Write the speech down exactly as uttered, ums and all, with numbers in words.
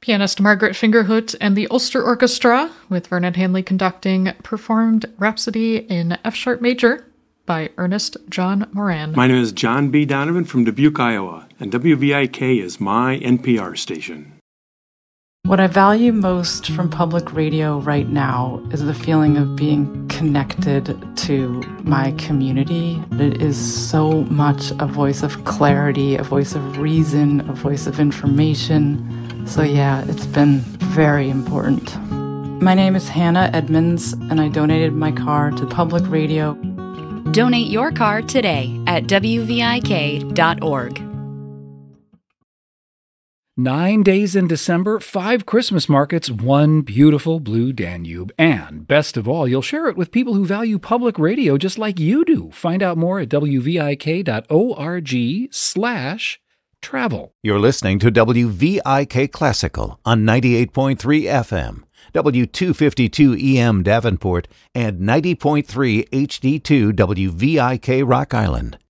Pianist Margaret Fingerhut and the Ulster Orchestra, with Vernon Hanley conducting, performed Rhapsody in F-sharp major by Ernest John Moran. My name is John B. Donovan from Dubuque, Iowa, and W V I K is my N P R station. What I value most from public radio right now is the feeling of being connected to my community. It is so much a voice of clarity, a voice of reason, a voice of information. So yeah, it's been very important. My name is Hannah Edmonds, and I donated my car to public radio. Donate your car today at W V I K dot org. Nine days in December, five Christmas markets, one beautiful blue Danube. And best of all, you'll share it with people who value public radio just like you do. Find out more at W V I K dot org slash travel. You're listening to W V I K Classical on ninety-eight point three F M, W two fifty-two E M Davenport, and ninety point three H D two W V I K Rock Island.